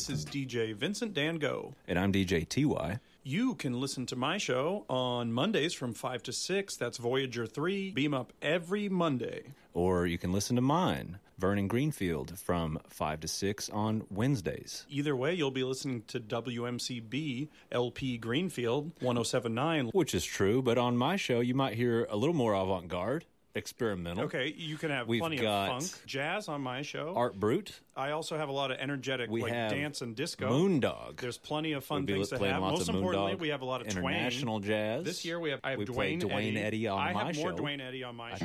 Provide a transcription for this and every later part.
This is DJ Vincent Dan Go. And I'm DJ TY. You can listen to my show on Mondays from 5 to 6. That's Voyager 3. Beam up every Monday. Or you can listen to mine, Vernon Greenfield, from 5 to 6 on Wednesdays. Either way, you'll be listening to WMCB LP Greenfield 107.9. Which is true, but on my show, you might hear a little more avant-garde, experimental. Okay, you can have plenty of funk, jazz on my show. Art Brut. I also have a lot of energetic dance and disco. Moondog. There's plenty of fun things to have. Most importantly, we have a lot of international jazz. This year I have Dwayne Eddy on my show. I have more Dwayne Eddy on my show.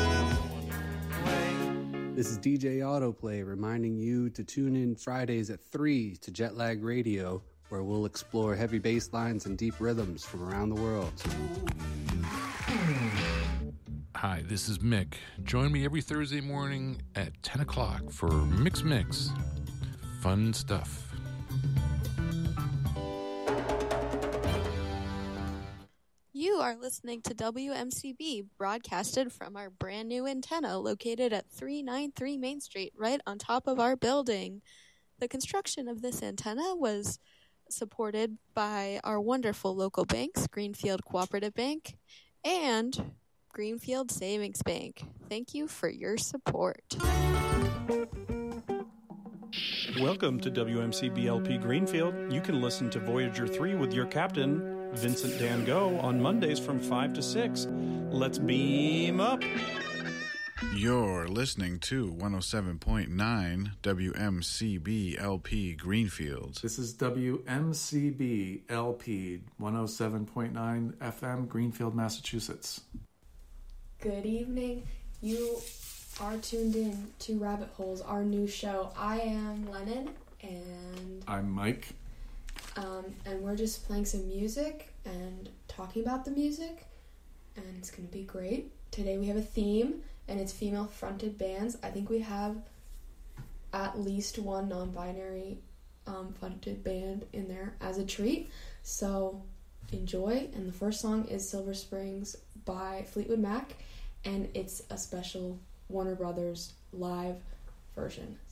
This is DJ Autoplay reminding you to tune in Fridays at 3 to Jetlag Radio, where we'll explore heavy bass lines and deep rhythms from around the world. Hi, this is Mick. Join me every Thursday morning at 10 o'clock for Mix. Fun stuff. You are listening to WMCB, broadcasted from our brand new antenna located at 393 Main Street, right on top of our building. The construction of this antenna was supported by our wonderful local banks, Greenfield Cooperative Bank and Greenfield Savings Bank. Thank you for your support. Welcome to WMCB LP Greenfield. You can listen to Voyager 3 with your captain, Vincent Dan Go, on Mondays from 5 to 6. Let's beam up. You're listening to 107.9 WMCB LP Greenfield. This is WMCB LP 107.9 FM Greenfield, Massachusetts. Good evening. You are tuned in to Rabbit Holes, our new show. I am Lennon, and I'm Mike. And we're just playing some music and talking about the music, and it's going to be great. Today we have a theme, and it's female-fronted bands. I think we have at least one non-binary fronted band in there as a treat. So enjoy. And the first song is Silver Springs by Fleetwood Mac, and it's a special Warner Brothers live version.